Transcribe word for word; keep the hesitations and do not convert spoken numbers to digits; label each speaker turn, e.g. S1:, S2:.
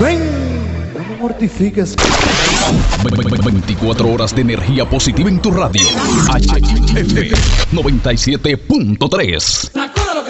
S1: Ven, no me mortifiques.
S2: veinticuatro horas de energía positiva en tu radio. H F noventa y siete punto tres.